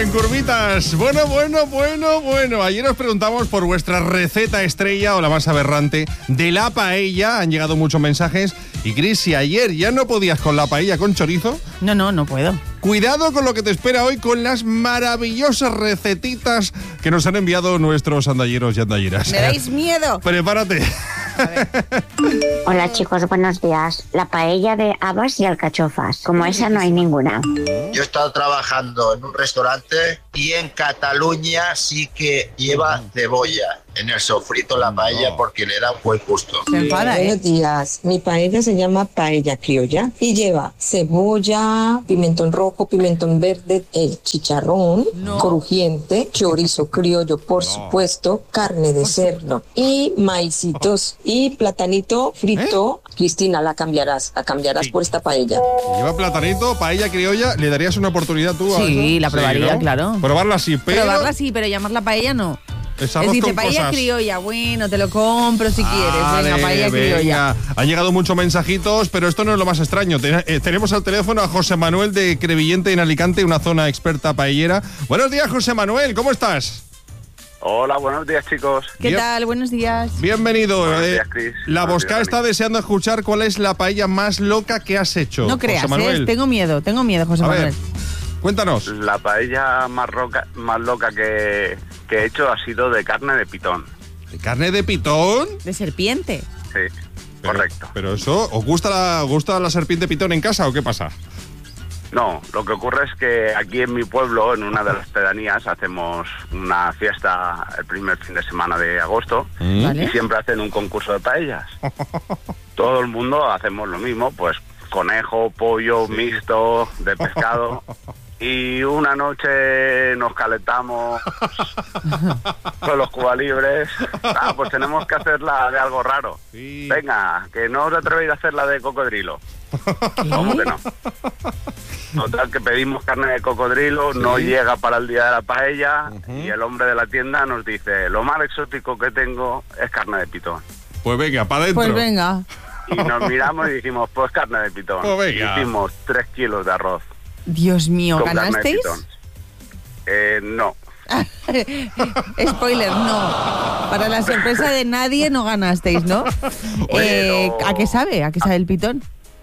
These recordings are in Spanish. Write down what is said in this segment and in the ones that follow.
en Curvitas. Bueno. Ayer os preguntamos por vuestra receta estrella o la más aberrante de la paella. Han llegado muchos mensajes. Y Cris, si ayer ya no podías con la paella con chorizo... No puedo. Cuidado con lo que te espera hoy con las maravillosas recetitas que nos han enviado nuestros andalleros y andalleras. ¡Me dais miedo! Prepárate. Hola chicos, buenos días. La paella de habas y alcachofas. Como esa no hay ninguna. Yo he estado trabajando en un restaurante y en Cataluña sí que lleva cebolla en el sofrito la paella porque le da un buen gusto. Se enfada, Buenos días. Mi paella se llama paella criolla y lleva cebolla, pimentón rojo, pimentón verde, el chicharrón crujiente, chorizo criollo, por supuesto, carne de cerdo y maicitos y platanito frito. Cristina, la cambiarás por esta paella. Lleva platanito, paella criolla. ¿Le darías una oportunidad tú a Sí, eso? la probaría, ¿no? claro. Probarla así, pero llamarla paella no. Esas Es dos decir, con paella cosas. criolla, bueno, te lo compro si quieres. Vale, Venga, paella criolla. Han llegado muchos mensajitos, pero esto no es lo más extraño. Tenemos al teléfono a José Manuel de Crevillente en Alicante, una zona experta paellera. Buenos días, José Manuel, ¿cómo estás? Hola, buenos días, chicos. ¿Qué tal? Buenos días. Bienvenido. Buenos días, Cris. La Buenos Bosca días, está deseando escuchar cuál es la paella más loca que has hecho. No creas, José Manuel. tengo miedo, José A Manuel. ver, cuéntanos. La paella más loca que he hecho ha sido de carne de pitón. ¿De carne de pitón? De serpiente. Sí, correcto. ¿Pero eso, os gusta la serpiente pitón en casa o qué pasa? No, lo que ocurre es que aquí en mi pueblo, en una de las pedanías, hacemos una fiesta el primer fin de semana de agosto ¿Vale? y siempre hacen un concurso de paellas. Todo el mundo hacemos lo mismo, pues conejo, pollo, mixto, de pescado. Y una noche nos calentamos con los cubalibres. Pues tenemos que hacerla de algo raro. Sí. Venga, que no os atrevéis a hacerla de cocodrilo. ¿Cómo que no? Total, que pedimos carne de cocodrilo, no llega para el día de la paella y el hombre de la tienda nos dice: lo más exótico que tengo es carne de pitón. Pues venga, para adentro. Pues venga. Y nos miramos y dijimos: pues carne de pitón. Pues venga. Hicimos 3 kilos de arroz. Dios mío, con carne de ¿ganasteis? pitón. No. Spoiler, no. Para la sorpresa de nadie no ganasteis, ¿no? ¿A qué sabe? ¿A qué sabe el pitón?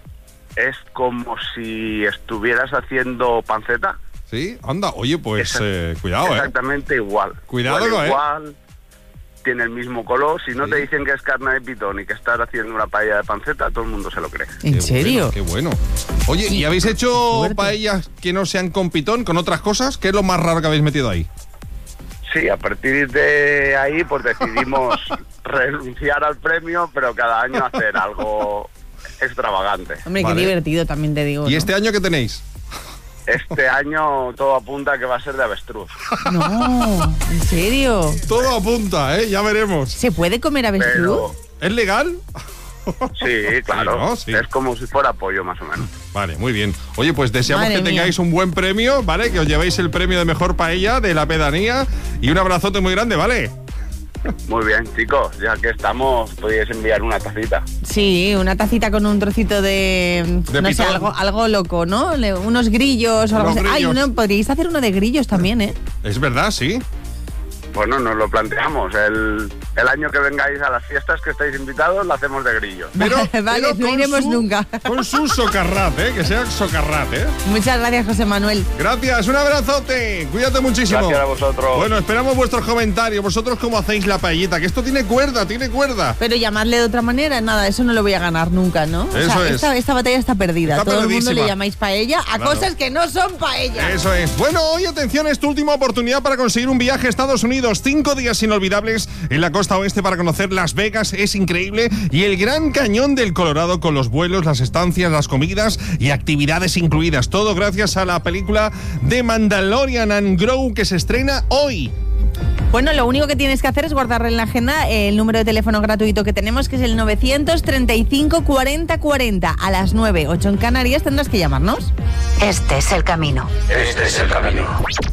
Es como si estuvieras haciendo panceta. Sí, anda, oye, pues cuidado, Exactamente igual. Cuidado, Huele igual, tiene el mismo color. Si no te dicen que es carne de pitón y que estás haciendo una paella de panceta, todo el mundo se lo cree. ¿En serio? Qué bueno. Oye, ¿y habéis hecho Suerte. paellas que no sean con pitón, con otras cosas? ¿Qué es lo más raro que habéis metido ahí? Sí, a partir de ahí pues decidimos renunciar al premio, pero cada año hacer algo extravagante. Hombre, Vale. qué divertido, también te digo. ¿Y ¿no? este año qué tenéis? Este año todo apunta a que va a ser de avestruz. No, ¿en serio? Todo apunta, ya veremos. ¿Se puede comer avestruz? Pero ¿Es legal? sí, claro, Sí, ¿no? Sí. es como si fuera pollo más o menos. Vale, muy bien. Oye, pues deseamos Madre que mía. tengáis un buen premio, ¿vale? Que os llevéis el premio de mejor paella de la pedanía y un abrazote muy grande, ¿vale? Muy bien, chicos, ya que estamos, podéis enviar una tacita. Sí, una tacita con un trocito de no sé, pitón. algo loco, ¿no? Unos grillos o algo Unos así. grillos. Podríais hacer uno de grillos también, ¿eh? Es verdad, sí. Bueno, nos lo planteamos. El año que vengáis a las fiestas que estáis invitados, lo hacemos de grillo. Vale, no iremos nunca. Con su socarrat, que sea socarrat, Muchas gracias, José Manuel. Gracias, un abrazote. Cuídate muchísimo. Gracias a vosotros. Bueno, esperamos vuestros comentarios. Vosotros cómo hacéis la paellita, que esto tiene cuerda. Pero llamadle de otra manera, nada, eso no lo voy a ganar nunca, ¿no? Eso es. Esta batalla está perdida. Está Todo el mundo perdidísima. le llamáis paella a Claro. cosas que no son paella. Eso es. Bueno, hoy atención, es tu última oportunidad para conseguir un viaje a Estados Unidos. 5 días inolvidables en la costa oeste para conocer Las Vegas, es increíble. Y el Gran Cañón del Colorado con los vuelos, las estancias, las comidas y actividades incluidas. Todo gracias a la película The Mandalorian and Grogu que se estrena hoy. Bueno, lo único que tienes que hacer es guardar en la agenda el número de teléfono gratuito que tenemos, que es el 935 40 40. A las 9, 8 en Canarias tendrás que llamarnos. Este es el camino. Este es el camino.